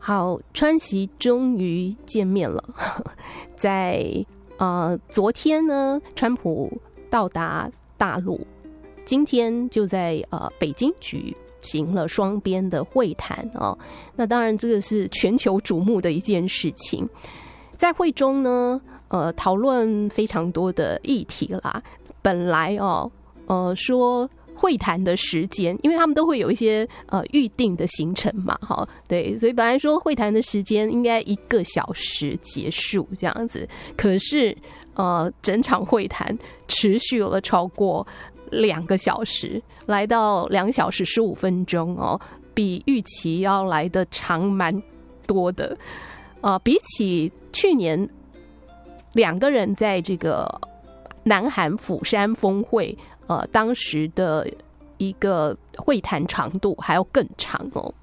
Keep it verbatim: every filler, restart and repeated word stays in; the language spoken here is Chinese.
好，川习终于见面了。在呃昨天呢，川普到达大陆，今天就在呃北京举行了双边的会谈哦。那当然，这个是全球瞩目的一件事情。在会中呢，呃，讨论非常多的议题啦。本来哦，呃，说会谈的时间，因为他们都会有一些呃预定的行程嘛，哈，对，所以本来说会谈的时间应该一个小时结束这样子，可是呃，整场会谈持续了超过两个小时，来到两小时十五分钟哦，比预期要来的长蛮多的，呃，比起去年两个人在这个南韩釜山峰会。呃，当时的一个会谈长度还要更长哦。